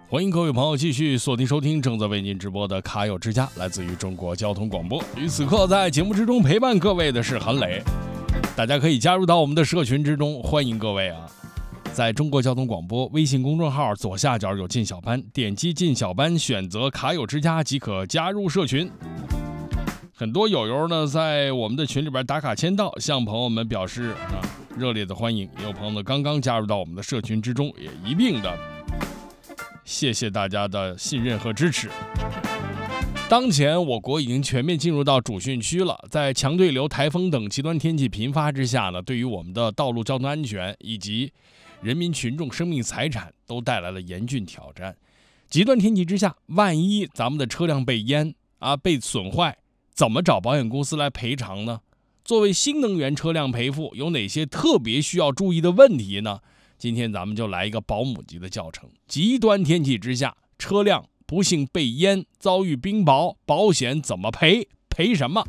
欢迎各位朋友继续锁定收听正在为您直播的卡友之家，来自于中国交通广播。与此刻在节目之中陪伴各位的是韩磊，大家可以加入到我们的社群之中，欢迎各位啊！在中国交通广播微信公众号左下角有进小班，点击进小班，选择卡友之家即可加入社群。很多友友呢在我们的群里边打卡签到，向朋友们表示热烈的欢迎。也有朋友呢刚刚加入到我们的社群之中，也一并的谢谢大家的信任和支持。当前我国已经全面进入到主汛区了，在强对流、台风等极端天气频发之下呢，对于我们的道路交通安全以及人民群众生命财产都带来了严峻挑战。极端天气之下，万一咱们的车辆被淹被损坏，怎么找保险公司来赔偿呢？作为新能源车辆赔付，有哪些特别需要注意的问题呢？今天咱们就来一个保姆级的教程。极端天气之下，车辆不幸被淹，遭遇冰雹，保险怎么赔？赔什么？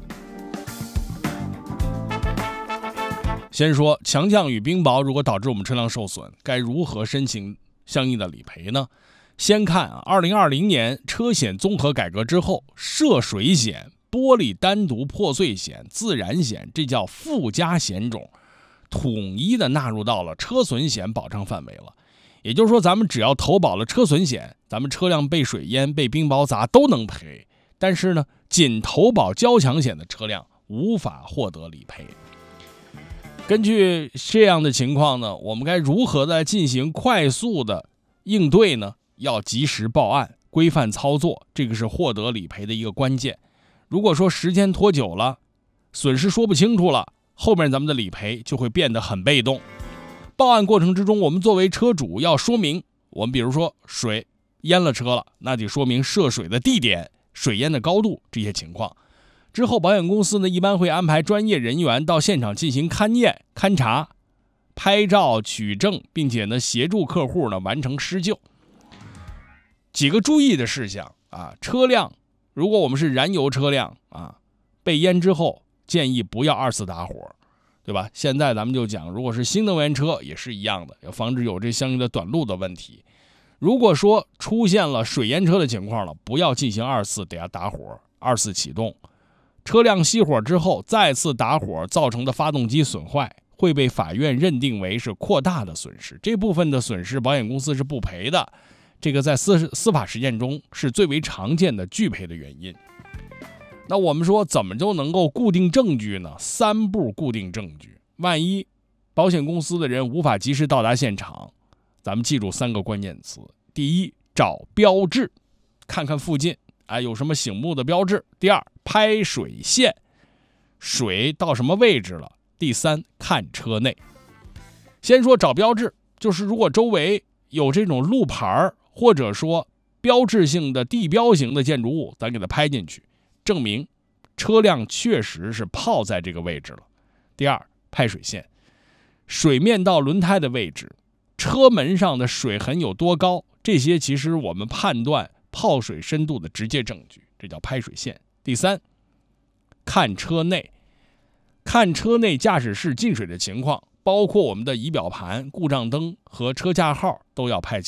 先说强降雨冰雹如果导致我们车辆受损，该如何申请相应的理赔呢？先看2020年车险综合改革之后，涉水险、玻璃单独破碎险、自燃险，这叫附加险种，统一的纳入到了车损险保障范围了。也就是说，咱们只要投保了车损险，咱们车辆被水淹、被冰雹砸都能赔。但是呢，仅投保交强险的车辆无法获得理赔。根据这样的情况呢，我们该如何的进行快速的应对呢？要及时报案，规范操作，这个是获得理赔的一个关键。如果说时间拖久了，损失说不清楚了，后面咱们的理赔就会变得很被动。报案过程之中，我们作为车主要说明，我们比如说水淹了车了，那得说明涉水的地点、水淹的高度这些情况。之后保险公司呢一般会安排专业人员到现场进行勘验、勘查、拍照取证，并且呢协助客户呢完成施救。几个注意的事项车辆如果我们是燃油车辆被淹之后，建议不要二次打火，对吧？现在咱们就讲，如果是新能源车也是一样的，要防止有这相应的短路的问题。如果说出现了水淹车的情况了，不要进行二次给它打火，二次启动。车辆熄火之后再次打火造成的发动机损坏，会被法院认定为是扩大的损失，这部分的损失保险公司是不赔的。这个在司法实践中是最为常见的拒赔的原因。那我们说怎么就能够固定证据呢？3步固定证据。万一保险公司的人无法及时到达现场，咱们记住3个关键词。第一，找标志，看看附近有什么醒目的标志。第二，拍水线，水到什么位置了。第三，看车内。先说找标志，就是如果周围有这种路牌或者说标志性的地标型的建筑物，咱给它拍进去，证明车辆确实是泡在这个位置了。第二，拍水线，水面到轮胎的位置，车门上的水痕有多高，这些其实我们判断泡水深度的直接证据，这叫拍水线。第三，看车内，看车内驾驶室进水的情况，包括我们的仪表盘、故障灯和车架号都要拍清。